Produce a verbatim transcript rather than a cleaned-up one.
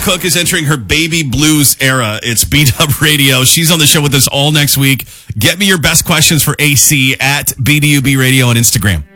Cook is entering her baby blues era. It's B-Dub Radio. She's on the show with us all next week. Get me your best questions for A C at B D U B Radio on Instagram.